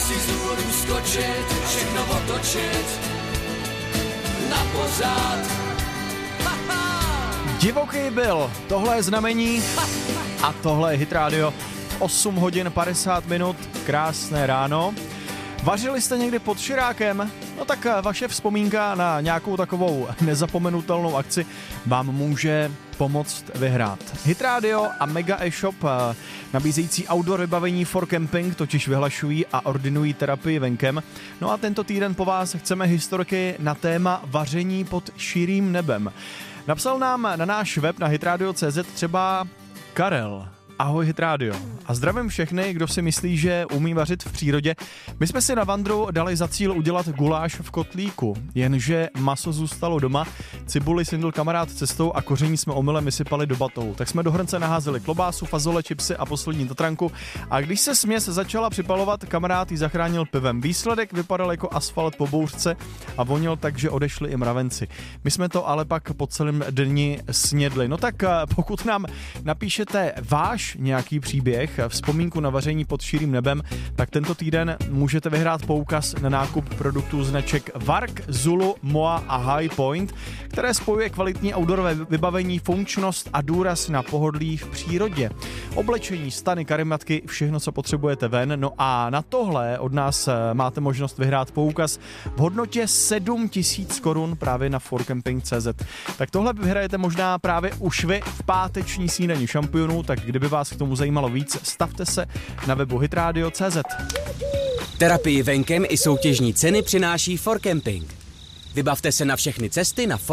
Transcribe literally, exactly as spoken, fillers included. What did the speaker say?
tisíc důvodů skočit, všechno otočit na pořád. Divoký byl, tohle je znamení a tohle je Hit Radio. osm hodin padesát minut, krásné ráno. Vařili jste někdy pod širákem? No tak vaše vzpomínka na nějakou takovou nezapomenutelnou akci vám může pomoct vyhrát. Hit Radio a Mega e-shop nabízející outdoor vybavení for camping totiž vyhlašují a ordinují terapii venkem. No a tento týden po vás chceme historky na téma vaření pod širým nebem. Napsal nám na náš web na hitradio tečka cé zet třeba Karel. Ahoj Hit Radio. A zdravím všechny, kdo si myslí, že umí vařit v přírodě. My jsme si na vandru dali za cíl udělat guláš v kotlíku, jenže maso zůstalo doma, cibuli syndl kamarád cestou a koření jsme omylem vysypali do batohu. Tak jsme do hrnce naházeli klobásu, fazole, chipsy a poslední tatranku a když se směs začala připalovat, kamarád ji zachránil pivem. Výsledek vypadal jako asfalt po bouřce a vonil tak, že odešli i mravenci. My jsme to ale pak po celém dni snědli. No tak pokud nám napíšete váš nějaký příběh, vzpomínku na vaření pod širým nebem, tak tento týden můžete vyhrát poukaz na nákup produktů značek Vark, Zulu, Moa a High Point, které spojuje kvalitní outdoorové vybavení, funkčnost a důraz na pohodlí v přírodě. Oblečení, stany, karimatky, všechno, co potřebujete ven. No a na tohle od nás máte možnost vyhrát poukaz v hodnotě sedm tisíc korun právě na for camping tečka cé zet. Tak tohle vyhrajete možná právě už vy v páteční snídani šampionů, tak kdyby vás k tomu zajímalo víc, stavte se na webu hitradio tečka cé zet. Terapii venkem i soutěžní ceny přináší for camping. Vybavte se na všechny cesty na